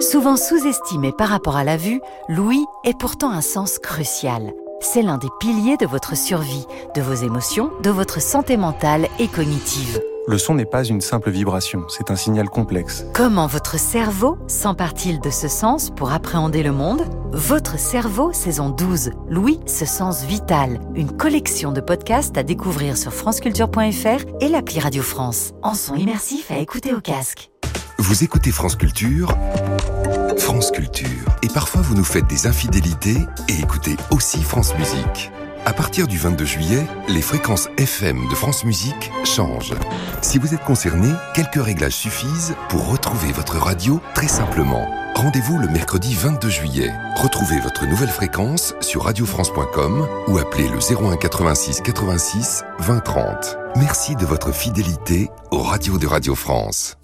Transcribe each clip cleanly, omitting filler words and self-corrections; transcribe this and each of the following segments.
Souvent sous-estimé par rapport à la vue, l'ouïe est pourtant un sens crucial. C'est l'un des piliers de votre survie, de vos émotions, de votre santé mentale et cognitive. Le son n'est pas une simple vibration, c'est un signal complexe. Comment votre cerveau s'empare-t-il de ce sens pour appréhender le monde ? Votre cerveau, saison 12, l'ouïe, ce sens vital. Une collection de podcasts à découvrir sur franceculture.fr et l'appli Radio France. En son immersif à écouter au casque. Vous écoutez France Culture, France Culture. Et parfois vous nous faites des infidélités et écoutez aussi France Musique. À partir du 22 juillet, les fréquences FM de France Musique changent. Si vous êtes concerné, quelques réglages suffisent pour retrouver votre radio très simplement. Rendez-vous le mercredi 22 juillet. Retrouvez votre nouvelle fréquence sur radiofrance.com ou appelez le 01 86 86 20 30. Merci de votre fidélité aux radios de Radio France.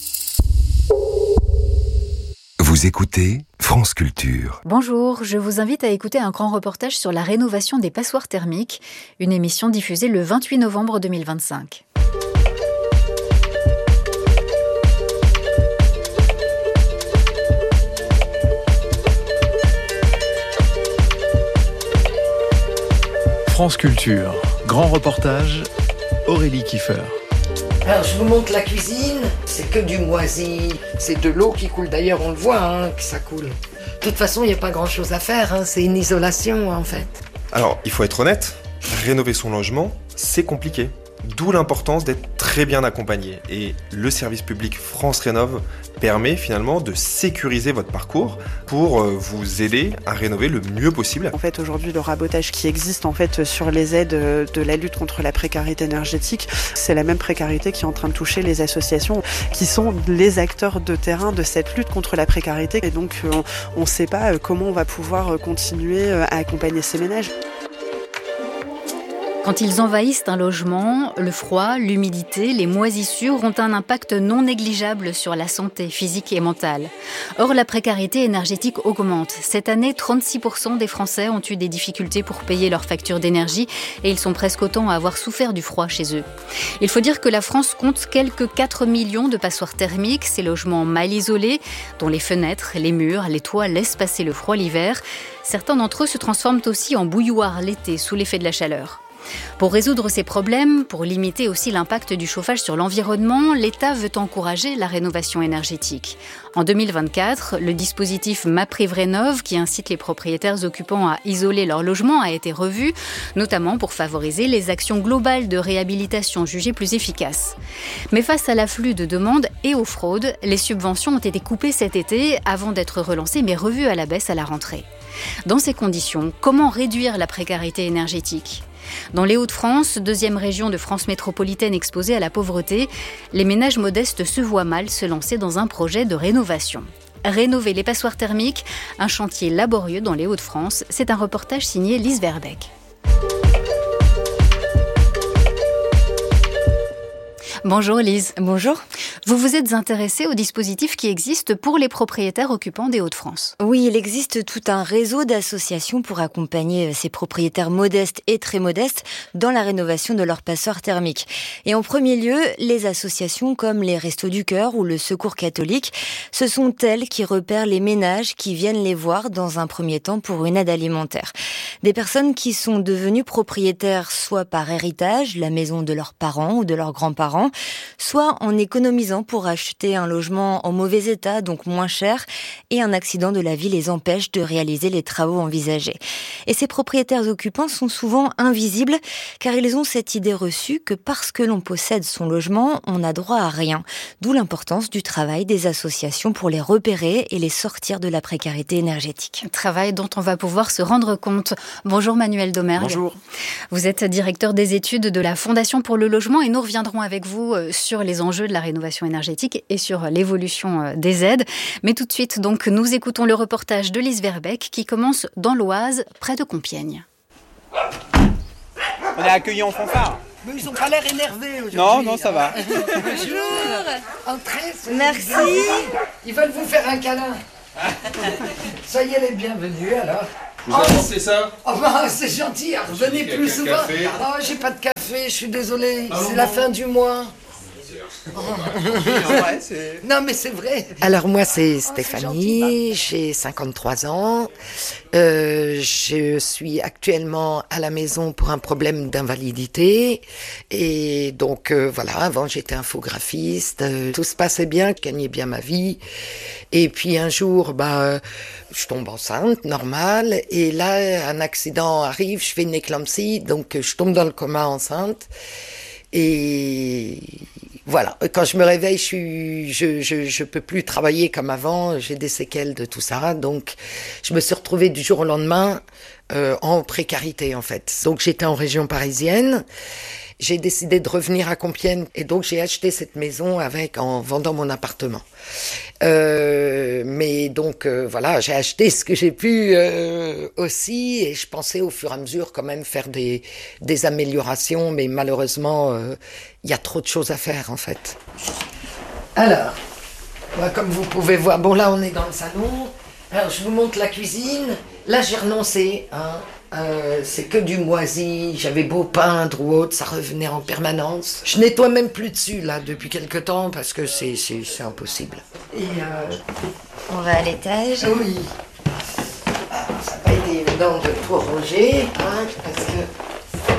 Vous écoutez France Culture. Bonjour, je vous invite à écouter un grand reportage sur la rénovation des passoires thermiques, une émission diffusée le 28 novembre 2025. France Culture, grand reportage, Aurélie Kiefer. Alors je vous montre la cuisine, c'est que du moisi, c'est de l'eau qui coule, d'ailleurs on le voit que ça coule. De toute façon il n'y a pas grand chose à faire, c'est une isolation en fait. Alors il faut être honnête, rénover son logement c'est compliqué, d'où l'importance d'être très bien accompagné. Et le service public France Rénov permet finalement de sécuriser votre parcours pour vous aider à rénover le mieux possible. En fait, aujourd'hui, le rabotage qui existe en fait sur les aides de la lutte contre la précarité énergétique, c'est la même précarité qui est en train de toucher les associations qui sont les acteurs de terrain de cette lutte contre la précarité. Et donc, on ne sait pas comment on va pouvoir continuer à accompagner ces ménages. Quand ils envahissent un logement, le froid, l'humidité, les moisissures ont un impact non négligeable sur la santé physique et mentale. Or, la précarité énergétique augmente. Cette année, 36% des Français ont eu des difficultés pour payer leurs factures d'énergie et ils sont presque autant à avoir souffert du froid chez eux. Il faut dire que la France compte quelques 4 millions de passoires thermiques, ces logements mal isolés, dont les fenêtres, les murs, les toits laissent passer le froid l'hiver. Certains d'entre eux se transforment aussi en bouilloire l'été sous l'effet de la chaleur. Pour résoudre ces problèmes, pour limiter aussi l'impact du chauffage sur l'environnement, l'État veut encourager la rénovation énergétique. En 2024, le dispositif MaPrimeRénov', qui incite les propriétaires occupants à isoler leur logement, a été revu, notamment pour favoriser les actions globales de réhabilitation jugées plus efficaces. Mais face à l'afflux de demandes et aux fraudes, les subventions ont été coupées cet été avant d'être relancées mais revues à la baisse à la rentrée. Dans ces conditions, comment réduire la précarité énergétique ? Dans les Hauts-de-France, deuxième région de France métropolitaine exposée à la pauvreté, les ménages modestes se voient mal se lancer dans un projet de rénovation. Rénover les passoires thermiques, un chantier laborieux dans les Hauts-de-France, c'est un reportage signé Lise Verbeek. Bonjour Lise. Bonjour. Vous vous êtes intéressée au dispositif qui existe pour les propriétaires occupants des Hauts-de-France. Oui, il existe tout un réseau d'associations pour accompagner ces propriétaires modestes et très modestes dans la rénovation de leurs passoires thermiques. Et en premier lieu, les associations comme les Restos du Cœur ou le Secours catholique, ce sont elles qui repèrent les ménages qui viennent les voir dans un premier temps pour une aide alimentaire. Des personnes qui sont devenues propriétaires soit par héritage, la maison de leurs parents ou de leurs grands-parents, soit en économisant pour acheter un logement en mauvais état, donc moins cher, et un accident de la vie les empêche de réaliser les travaux envisagés. Et ces propriétaires occupants sont souvent invisibles, car ils ont cette idée reçue que parce que l'on possède son logement, on n'a droit à rien. D'où l'importance du travail des associations pour les repérer et les sortir de la précarité énergétique. Travail dont on va pouvoir se rendre compte. Bonjour Manuel Domergue. Bonjour. Vous êtes directeur des études de la Fondation pour le logement et nous reviendrons avec vous sur les enjeux de la rénovation énergétique et sur l'évolution des aides. Mais tout de suite, donc, nous écoutons le reportage de Lise Verbeek qui commence dans l'Oise, près de Compiègne. On est accueillis en fanfare. Mais ils n'ont pas l'air énervés aujourd'hui. Non, ça va. Bonjour. Entrez. Merci. Ils veulent vous faire un câlin. Soyez les bienvenus alors. Vous apportez ça? Oh bah c'est gentil, revenez plus souvent. Oh j'ai pas de café, je suis désolé, c'est la fin du mois. Non, mais c'est vrai. Alors moi, c'est Stéphanie, j'ai 53 ans. Je suis actuellement à la maison pour un problème d'invalidité. Et donc, voilà, avant j'étais infographiste. Tout se passait bien, je gagnais bien ma vie. Et puis un jour, je tombe enceinte, normal. Et là, un accident arrive, je fais une éclampsie, donc je tombe dans le coma enceinte. Et voilà, quand je me réveille, je peux plus travailler comme avant, j'ai des séquelles de tout ça, donc je me suis retrouvée du jour au lendemain en précarité en fait. Donc j'étais en région parisienne, j'ai décidé de revenir à Compiègne et donc j'ai acheté cette maison en vendant mon appartement. Mais donc voilà, j'ai acheté ce que j'ai pu aussi et je pensais au fur et à mesure quand même faire des améliorations, mais malheureusement il y a trop de choses à faire en fait. Alors, comme vous pouvez voir, bon là on est dans le salon. Alors je vous montre la cuisine. Là j'ai renoncé, hein. C'est que du moisi, j'avais beau peindre ou autre, ça revenait en permanence. Je nettoie même plus dessus là depuis quelque temps parce que c'est impossible. Et on va à l'étage. Oui. Alors, ça n'a pas été évident de tout ranger, hein, parce que...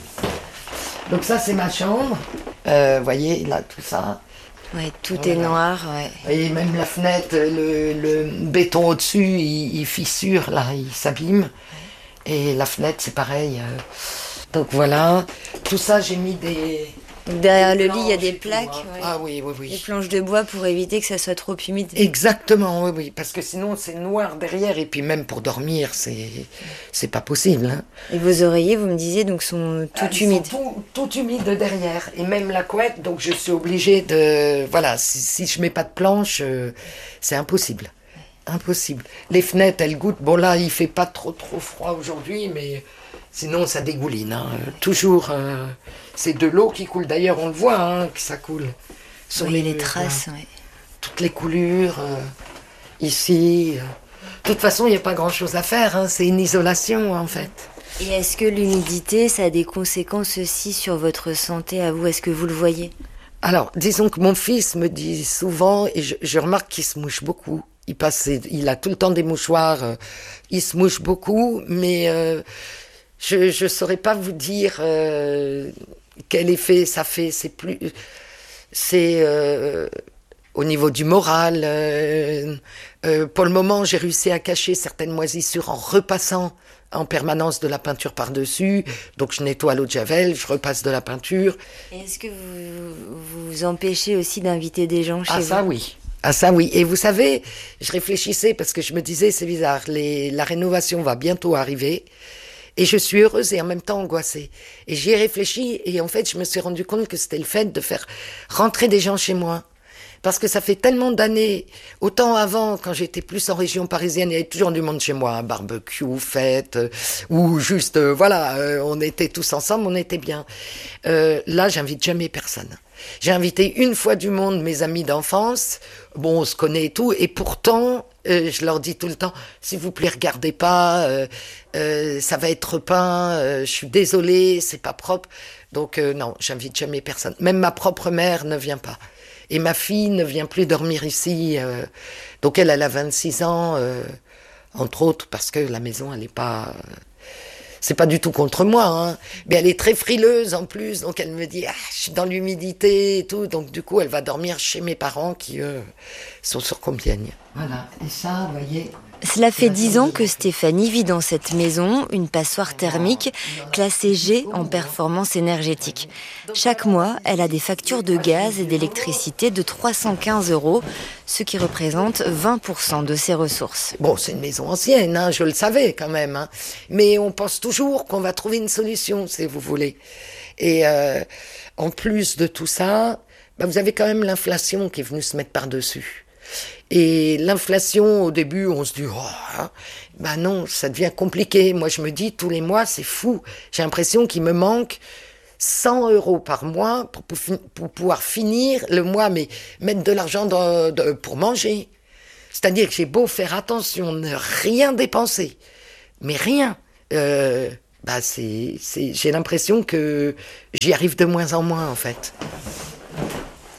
Donc ça c'est ma chambre. Voyez là tout ça. Ouais, tout est noir, ouais. Et même la fenêtre, le béton au-dessus, il fissure là, il s'abîme. Et la fenêtre, c'est pareil. Donc voilà, tout ça, j'ai mis des... Derrière le lit, il y a des plaques. Ouais. Ah oui. Des planches de bois pour éviter que ça soit trop humide. Exactement, oui. Parce que sinon, c'est noir derrière. Et puis même pour dormir, c'est pas possible. Hein. Et vos oreillers, vous me disiez, donc sont tout humides. Tout humides derrière. Et même la couette, donc je suis obligée de... Voilà, si je mets pas de planche, c'est impossible. Impossible. Les fenêtres, elles goûtent. Bon là, il fait pas trop froid aujourd'hui, mais sinon ça dégouline. Hein. Toujours, c'est de l'eau qui coule. D'ailleurs, on le voit, hein, que ça coule. Sur les traces, ouais. Toutes les coulures, ici. De toute façon, il n'y a pas grand-chose à faire. Hein. C'est une isolation, en fait. Et est-ce que l'humidité, ça a des conséquences aussi sur votre santé à vous? Est-ce que vous le voyez? Alors, disons que mon fils me dit souvent, et je remarque qu'il se mouche beaucoup. Il a tout le temps des mouchoirs, il se mouche beaucoup, mais je saurais pas vous dire quel effet ça fait. C'est au niveau du moral. Pour le moment, j'ai réussi à cacher certaines moisissures en repassant en permanence de la peinture par-dessus. Donc je nettoie l'eau de javel, je repasse de la peinture. Et est-ce que vous empêchez aussi d'inviter des gens chez vous? Ça oui. Ah ça oui, et vous savez, je réfléchissais parce que je me disais c'est bizarre, la rénovation va bientôt arriver et je suis heureuse et en même temps angoissée. Et j'y ai réfléchi et en fait je me suis rendu compte que c'était le fait de faire rentrer des gens chez moi. Parce que ça fait tellement d'années, autant avant, quand j'étais plus en région parisienne, il y avait toujours du monde chez moi, un barbecue, fête, ou juste, on était tous ensemble, on était bien. Là, j'invite jamais personne. J'ai invité une fois du monde mes amis d'enfance, bon, on se connaît et tout, et pourtant, je leur dis tout le temps, s'il vous plaît, regardez pas, ça va être repeint, je suis désolée, c'est pas propre. Donc non, j'invite jamais personne. Même ma propre mère ne vient pas. Et ma fille ne vient plus dormir ici. Donc elle a 26 ans, entre autres, parce que la maison, elle est pas... c'est pas du tout contre moi, hein. Mais elle est très frileuse en plus, donc elle me dit, je suis dans l'humidité et tout. Donc du coup, elle va dormir chez mes parents qui, eux, sont sur Compiègne. Voilà, et ça, vous voyez... Cela fait 10 ans que Stéphanie vit dans cette maison, une passoire thermique classée G en performance énergétique. Chaque mois, elle a des factures de gaz et d'électricité de 315 €, ce qui représente 20% de ses ressources. Bon, c'est une maison ancienne, hein, je le savais quand même, hein. Mais on pense toujours qu'on va trouver une solution, si vous voulez. Et en plus de tout ça, vous avez quand même l'inflation qui est venue se mettre par-dessus. Et l'inflation, au début, on se dit, non, ça devient compliqué. Moi, je me dis, tous les mois, c'est fou. J'ai l'impression qu'il me manque 100 € par mois pour pouvoir finir le mois, mais mettre de l'argent pour manger. C'est-à-dire que j'ai beau faire attention, ne rien dépenser, mais rien. J'ai l'impression que j'y arrive de moins en moins, en fait.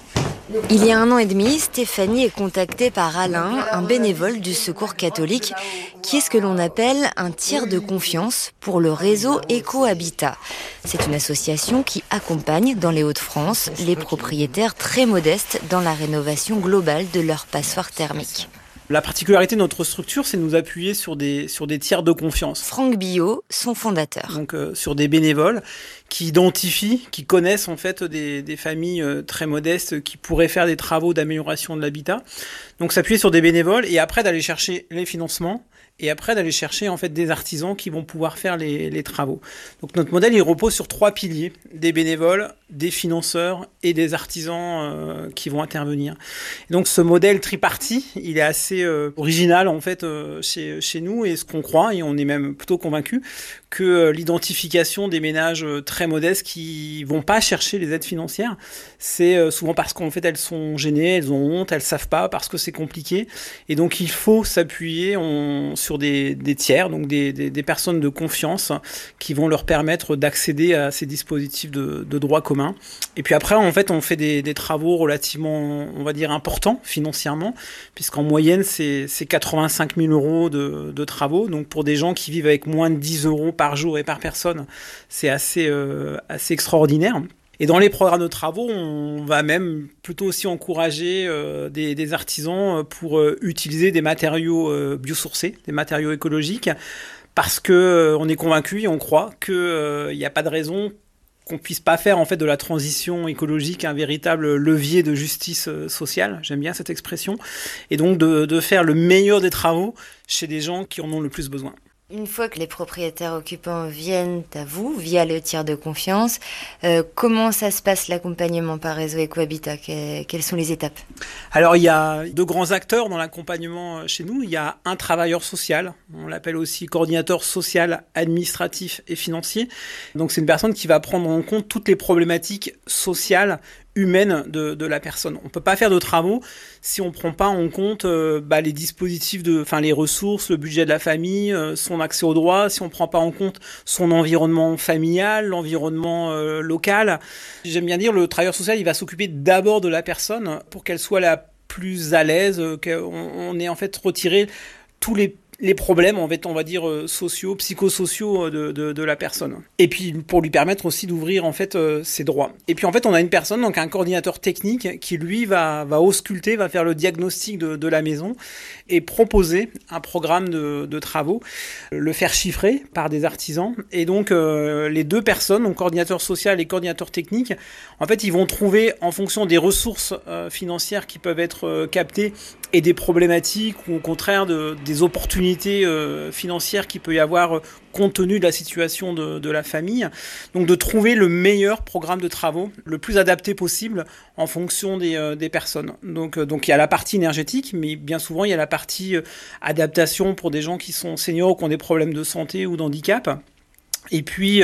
Il y a 1 an et demi, Stéphanie est contactée par Alain, un bénévole du Secours catholique, qui est ce que l'on appelle un tiers de confiance pour le réseau Éco-Habitat. C'est une association qui accompagne dans les Hauts-de-France les propriétaires très modestes dans la rénovation globale de leur passoire thermique. La particularité de notre structure, c'est de nous appuyer sur des tiers de confiance. Franck Billot, son fondateur. Donc sur des bénévoles qui identifient, qui connaissent en fait des familles très modestes qui pourraient faire des travaux d'amélioration de l'habitat. Donc s'appuyer sur des bénévoles et après d'aller chercher les financements et après d'aller chercher en fait des artisans qui vont pouvoir faire les travaux. Donc notre modèle il repose sur 3 piliers, des bénévoles, des financeurs et des artisans qui vont intervenir. Et donc ce modèle tripartite, il est assez original en fait chez nous et ce qu'on croit et on est même plutôt convaincu que l'identification des ménages très modestes qui vont pas chercher les aides financières, c'est souvent parce qu'en fait elles sont gênées, elles ont honte, elles savent pas parce que c'est compliqué et donc il faut s'appuyer sur des tiers, donc des personnes de confiance qui vont leur permettre d'accéder à ces dispositifs de droit commun. Et puis après, en fait, on fait des travaux relativement, on va dire, importants financièrement, puisqu'en moyenne, c'est 85 000 euros de travaux. Donc pour des gens qui vivent avec moins de 10 euros par jour et par personne, c'est assez extraordinaire. Et dans les programmes de travaux, on va même plutôt aussi encourager des artisans pour utiliser des matériaux biosourcés, des matériaux écologiques, parce que on est convaincu et on croit qu'il n'y a pas de raison qu'on puisse pas faire en fait de la transition écologique un véritable levier de justice sociale. J'aime bien cette expression. Et donc de faire le meilleur des travaux chez des gens qui en ont le plus besoin. Une fois que les propriétaires occupants viennent à vous, via le tiers de confiance, comment ça se passe l'accompagnement par réseau Éco-Habitat ? Quelles sont les étapes ? Alors il y a 2 grands acteurs dans l'accompagnement chez nous. Il y a un travailleur social, on l'appelle aussi coordinateur social, administratif et financier. Donc c'est une personne qui va prendre en compte toutes les problématiques sociales humaine de la personne. On peut pas faire de travaux si on prend pas en compte les dispositifs les ressources, le budget de la famille, son accès aux droits, si on prend pas en compte son environnement familial, l'environnement local. J'aime bien dire le travailleur social, il va s'occuper d'abord de la personne pour qu'elle soit la plus à l'aise, qu'on ait en fait retiré tous les problèmes, en fait, on va dire sociaux, psychosociaux de la personne. Et puis pour lui permettre aussi d'ouvrir en fait ses droits. Et puis en fait, on a une personne, donc un coordinateur technique, qui lui va ausculter, va faire le diagnostic de la maison et proposer un programme de travaux, le faire chiffrer par des artisans. Et donc les 2 personnes, donc coordinateur social et coordinateur technique, en fait, ils vont trouver en fonction des ressources financières qui peuvent être captées et des problématiques ou au contraire des opportunités financières qu'il peut y avoir compte tenu de la situation de la famille. Donc de trouver le meilleur programme de travaux, le plus adapté possible en fonction des personnes. Donc il y a la partie énergétique, mais bien souvent il y a la partie adaptation pour des gens qui sont seniors ou qui ont des problèmes de santé ou d'handicap. Et puis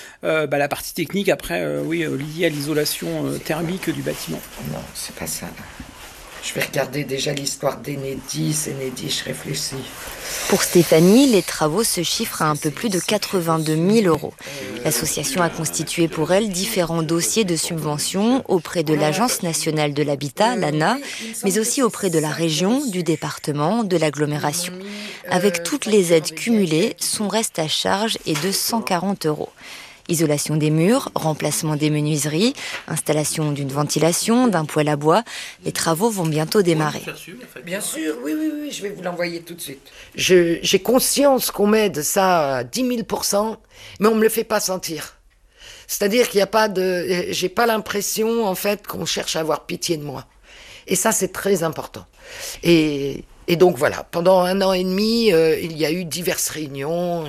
la partie technique après, liée à l'isolation thermique du bâtiment. Non, c'est pas ça. Je vais regarder déjà l'histoire d'Enedis. Enedis, je réfléchis. Pour Stéphanie, les travaux se chiffrent à un peu plus de 82 000 euros. L'association a constitué pour elle différents dossiers de subvention auprès de l'Agence nationale de l'habitat, l'ANA, mais aussi auprès de la région, du département, de l'agglomération. Avec toutes les aides cumulées, son reste à charge est de 140 euros. Isolation des murs, remplacement des menuiseries, installation d'une ventilation, d'un poêle à bois. Les travaux vont bientôt démarrer. Bien sûr, oui, je vais vous l'envoyer tout de suite. J'ai conscience qu'on m'aide ça à 10 000%, mais on me le fait pas sentir. C'est-à-dire qu'il y a pas j'ai pas l'impression, en fait, qu'on cherche à avoir pitié de moi. Et ça, c'est très important. Et donc voilà, pendant 1 an et demi, il y a eu diverses réunions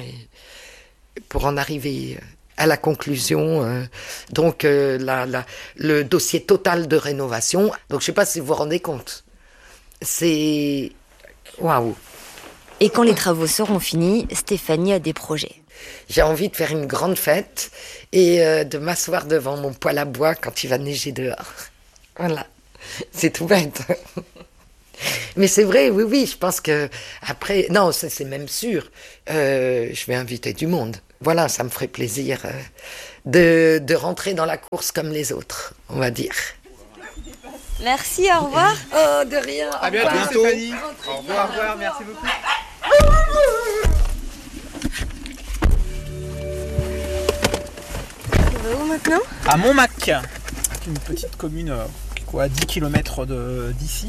pour en arriver à la conclusion, le dossier total de rénovation. Donc je sais pas si vous vous rendez compte. C'est... Waouh. Et quand les travaux seront finis, Stéphanie a des projets. J'ai envie de faire une grande fête et de m'asseoir devant mon poêle à bois quand il va neiger dehors. Voilà. C'est tout bête. Mais c'est vrai, oui, je pense que après... Non, c'est même sûr. Je vais inviter du monde. Voilà, ça me ferait plaisir de rentrer dans la course comme les autres, on va dire. Merci, au revoir. Oh, de rien. À bientôt, Stéphanie. Au revoir, merci beaucoup. On va où maintenant ? À Montmac, une petite commune à 10 km d'ici.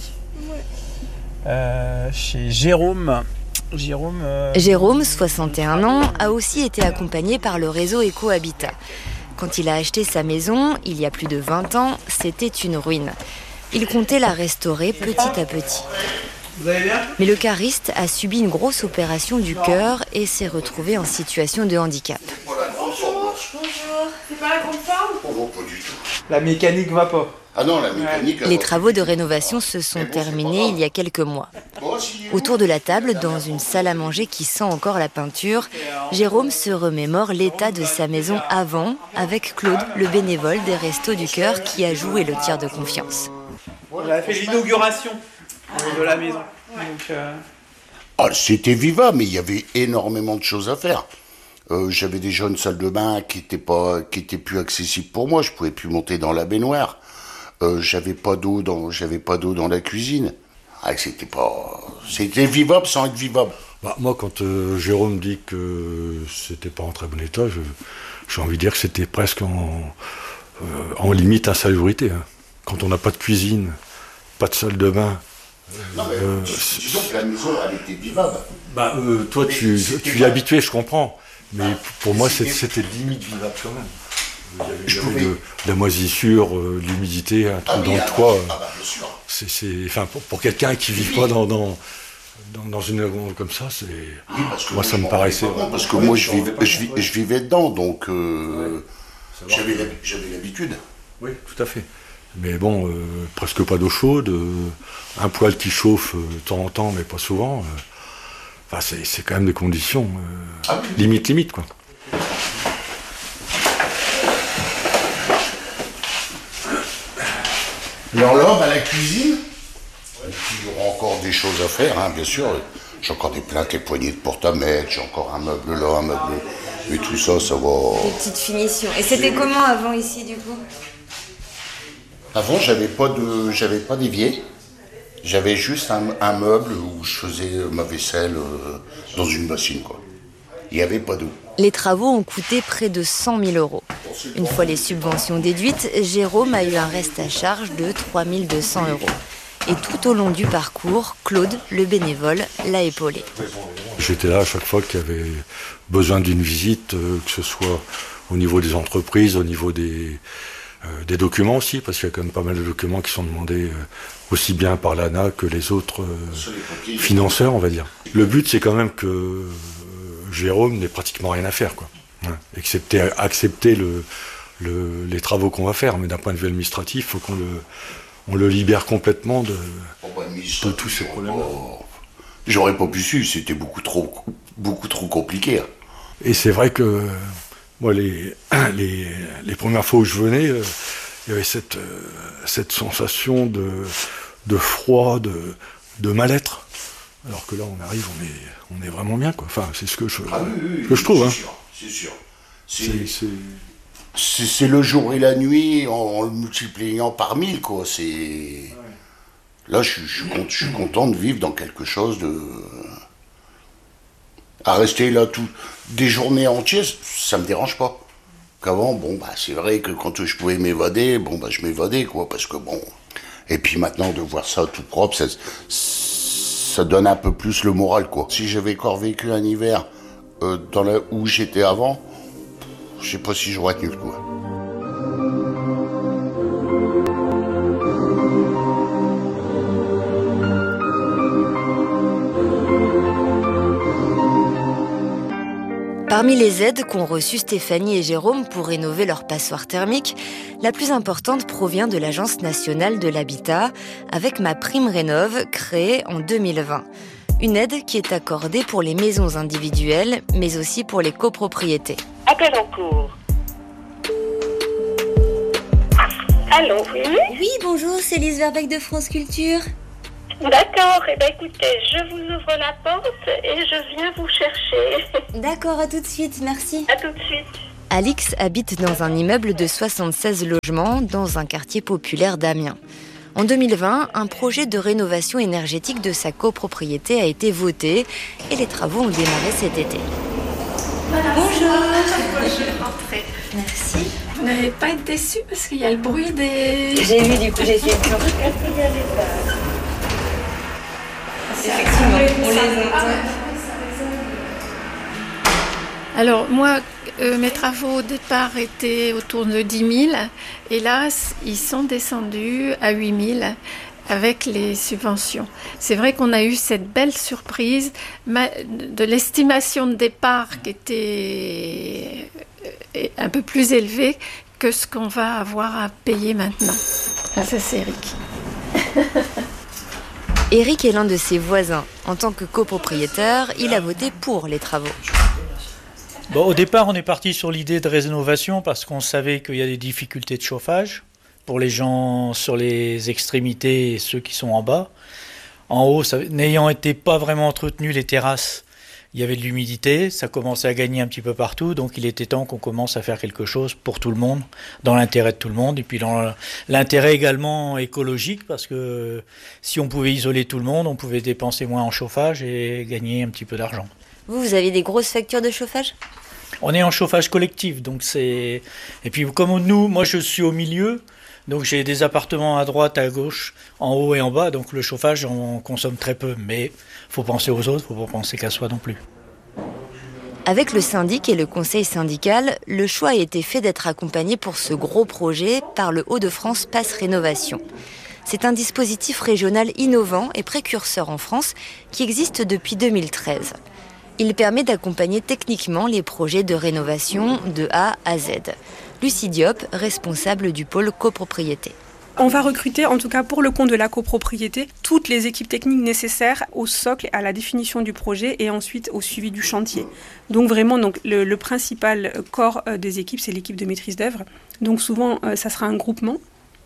Chez Jérôme. Jérôme, 61 ans, a aussi été accompagné par le réseau Ecohabitat. Quand il a acheté sa maison, il y a plus de 20 ans, c'était une ruine. Il comptait la restaurer petit à petit. Vous allez bien ? Mais le cariste a subi une grosse opération du cœur et s'est retrouvé en situation de handicap. Bonjour. C'est pas la grande forme ? Oh, pas du tout. La mécanique va pas. Ah non, la mécanique... Les travaux de rénovation se sont terminés il y a quelques mois. Autour de la table, dans une salle à manger qui sent encore la peinture, Jérôme se remémore l'état de sa maison avant, avec Claude, le bénévole des Restos du Cœur, qui a joué le tiers de confiance. On a fait l'inauguration de la maison. Ah, c'était vivable, mais il y avait énormément de choses à faire. J'avais déjà une salle de bain qui était plus accessible pour moi. Je pouvais plus monter dans la baignoire. J'avais pas d'eau dans la cuisine. Ah, c'était vivable sans être vivable. Moi, quand Jérôme dit que c'était pas en très bon état, j'ai envie de dire que c'était presque en limite insalubrité. Hein. Quand on n'a pas de cuisine, pas de salle de bain. Non, mais disons que la maison, elle était vivable. Toi, tu y es habitué, je comprends. Mais pour moi, c'était limite vivable quand même. Il y avait de la moisissure, l'humidité, un trou dans le toit. Bien sûr. Pour quelqu'un qui ne vit pas dans une maison comme ça, moi ça me paraissait... Parce que moi je vivais dedans, donc j'avais l'habitude. Oui, tout à fait. Mais bon, presque pas d'eau chaude, un poêle qui chauffe de temps en temps, mais pas souvent. C'est quand même des conditions limite, quoi. Alors là, la cuisine, il y aura encore des choses à faire, hein, bien sûr. J'ai encore des plaques et poignées de porte à mettre, j'ai encore un meuble là, un meuble... Et tout ça, ça va... Des petites finitions. Et c'était comment avant ici, du coup ? Avant, j'avais pas d'évier. J'avais juste un meuble où je faisais ma vaisselle dans une bassine, quoi. Il n'y avait pas d'eau. Les travaux ont coûté près de 100 000 €. Une fois les subventions déduites, Jérôme a eu un reste à charge de 3 200 €. Et tout au long du parcours, Claude, le bénévole, l'a épaulé. J'étais là à chaque fois qu'il y avait besoin d'une visite, que ce soit au niveau des entreprises, au niveau des documents aussi, parce qu'il y a quand même pas mal de documents qui sont demandés aussi bien par l'ANA que les autres financeurs, on va dire. Le but, c'est quand même que Jérôme n'ait pratiquement rien à faire, quoi. Excepté accepter les travaux qu'on va faire, mais d'un point de vue administratif, il faut qu'on le libère complètement de tous ces problèmes. J'aurais pas pu suivre, c'était beaucoup trop compliqué. Et c'est vrai que moi, les premières fois où je venais, il y avait cette sensation de froid, de mal-être. Alors que là, on arrive, on est vraiment bien, quoi. Enfin, c'est ce que je trouve. C'est sûr. C'est le jour et la nuit en le multipliant par 1000, quoi. Là, je suis content de vivre dans quelque chose de... À rester là des journées entières, ça me dérange pas. Qu'avant, c'est vrai que quand je pouvais m'évader, je m'évadais, quoi, parce que bon... Et puis maintenant, de voir ça tout propre, ça donne un peu plus le moral, quoi. Si j'avais encore vécu un hiver où j'étais avant, je sais pas si j'aurais tenu le coup. Parmi les aides qu'ont reçues Stéphanie et Jérôme pour rénover leur passoire thermique, la plus importante provient de l'Agence nationale de l'habitat, avec MaPrimeRénov', créée en 2020. Une aide qui est accordée pour les maisons individuelles, mais aussi pour les copropriétés. Appel en cours. Allô, oui ? Oui, bonjour, c'est Lise Verbeck de France Culture. D'accord, écoutez, je vous ouvre la porte et je viens vous chercher. D'accord, à tout de suite, merci. À tout de suite. Alix habite dans un immeuble de 76 logements dans un quartier populaire d'Amiens. En 2020, un projet de rénovation énergétique de sa copropriété a été voté et les travaux ont démarré cet été. Bonjour. Entrez. Merci. Vous n'allez pas être déçus parce qu'il y a le bruit des... J'ai vu, du coup, j'ai suivi. Effectivement, on les entend. Alors moi, mes travaux au départ étaient autour de 10 000 et là, ils sont descendus à 8 000 avec les subventions. C'est vrai qu'on a eu cette belle surprise de l'estimation de départ qui était un peu plus élevée que ce qu'on va avoir à payer maintenant. Ah, ça c'est Eric. Eric est l'un de ses voisins. En tant que copropriétaire, il a voté pour les travaux. Bon, au départ, on est parti sur l'idée de rénovation parce qu'on savait qu'il y a des difficultés de chauffage pour les gens sur les extrémités et ceux qui sont en bas. En haut, n'ayant été pas vraiment entretenu les terrasses, il y avait de l'humidité, ça commençait à gagner un petit peu partout, donc il était temps qu'on commence à faire quelque chose pour tout le monde, dans l'intérêt de tout le monde, et puis dans l'intérêt également écologique, parce que si on pouvait isoler tout le monde, on pouvait dépenser moins en chauffage et gagner un petit peu d'argent. Vous avez des grosses factures de chauffage ? On est en chauffage collectif, donc c'est... Et puis comme nous, moi je suis au milieu, donc j'ai des appartements à droite, à gauche, en haut et en bas, donc le chauffage on consomme très peu, mais il faut penser aux autres, il ne faut pas penser qu'à soi non plus. Avec le syndic et le conseil syndical, le choix a été fait d'être accompagné pour ce gros projet par le Hauts-de-France Pass Rénovation. C'est un dispositif régional innovant et précurseur en France qui existe depuis 2013. Il permet d'accompagner techniquement les projets de rénovation de A à Z. Lucie Diop, responsable du pôle copropriété. On va recruter, en tout cas pour le compte de la copropriété, toutes les équipes techniques nécessaires au socle, à la définition du projet et ensuite au suivi du chantier. Donc vraiment, le principal corps des équipes, c'est l'équipe de maîtrise d'œuvre. Donc souvent, ça sera un groupement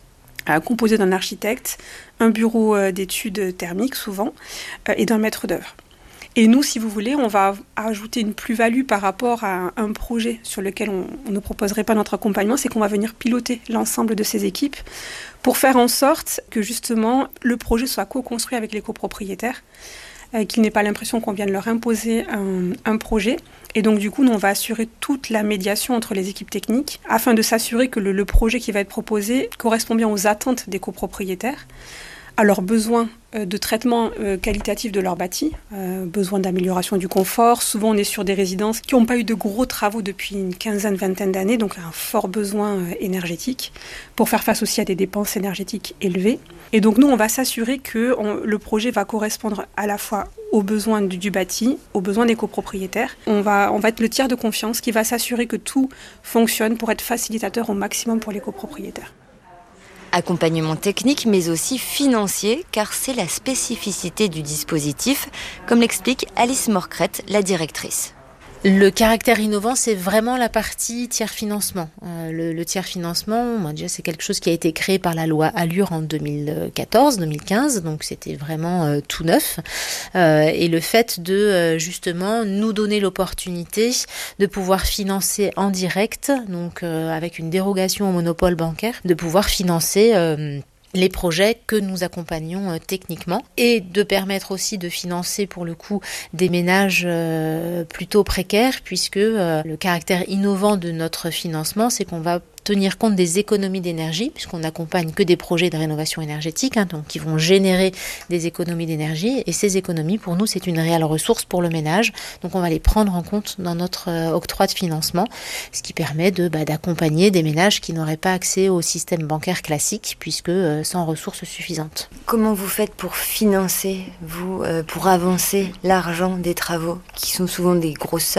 composé d'un architecte, un bureau d'études thermiques souvent, et d'un maître d'œuvre. Et nous, si vous voulez, on va ajouter une plus-value par rapport à un projet sur lequel on ne proposerait pas notre accompagnement, c'est qu'on va venir piloter l'ensemble de ces équipes pour faire en sorte que justement le projet soit co-construit avec les copropriétaires, qu'ils n'aient pas l'impression qu'on vient de leur imposer un projet. Et donc du coup, nous, on va assurer toute la médiation entre les équipes techniques afin de s'assurer que le projet qui va être proposé correspond bien aux attentes des copropriétaires, à leurs besoins de traitement qualitatif de leur bâti, besoin d'amélioration du confort. Souvent, on est sur des résidences qui n'ont pas eu de gros travaux depuis une quinzaine, vingtaine d'années, donc un fort besoin énergétique pour faire face aussi à des dépenses énergétiques élevées. Et donc, nous, on va s'assurer que le projet va correspondre à la fois aux besoins du bâti, aux besoins des copropriétaires. On va être le tiers de confiance qui va s'assurer que tout fonctionne pour être facilitateur au maximum pour les copropriétaires. Accompagnement technique mais aussi financier, car c'est la spécificité du dispositif, comme l'explique Alice Morcrette, la directrice. Le caractère innovant, c'est vraiment la partie tiers-financement. Le tiers-financement, déjà, c'est quelque chose qui a été créé par la loi Allure en 2014-2015, donc c'était vraiment tout neuf. Et le fait de, justement, nous donner l'opportunité de pouvoir financer en direct, donc avec une dérogation au monopole bancaire, de pouvoir financer les projets que nous accompagnons techniquement et de permettre aussi de financer pour le coup des ménages plutôt précaires, puisque le caractère innovant de notre financement, c'est qu'on va tenir compte des économies d'énergie, puisqu'on n'accompagne que des projets de rénovation énergétique, donc qui vont générer des économies d'énergie, et ces économies, pour nous, c'est une réelle ressource pour le ménage, donc on va les prendre en compte dans notre octroi de financement, ce qui permet d'accompagner des ménages qui n'auraient pas accès au système bancaire classique, puisque sans ressources suffisantes. Comment vous faites pour financer, vous, pour avancer l'argent des travaux, qui sont souvent des grosses sommes ?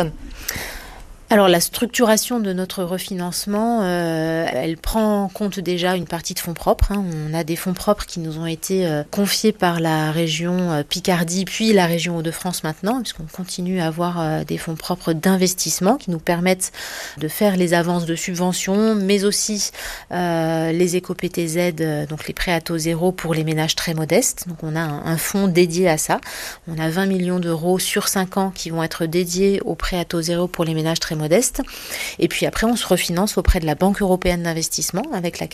Alors la structuration de notre refinancement, elle prend en compte déjà une partie de fonds propres. On a des fonds propres qui nous ont été confiés par la région Picardie, puis la région Hauts-de-France maintenant, puisqu'on continue à avoir des fonds propres d'investissement qui nous permettent de faire les avances de subventions, mais aussi les éco-PTZ, donc les prêts à taux zéro pour les ménages très modestes. Donc on a un fonds dédié à ça. On a 20 millions d'euros sur 5 ans qui vont être dédiés aux prêts à taux zéro pour les ménages très modeste. Et puis après, on se refinance auprès de la Banque européenne d'investissement, avec laquelle